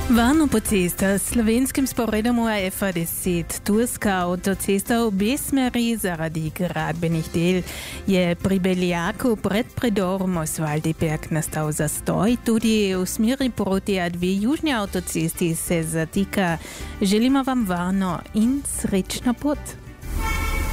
Varno po cestah slovenskim sporedom UAF-10 turska avtocesta v obe smeri zaradi gradbenih del je pri Beljaku pred predorom Oswaldiberg nastal zastoj. Tudi v smeri proti A2 južni avtocesti se zatika. Želimo vam varno in srečno pot.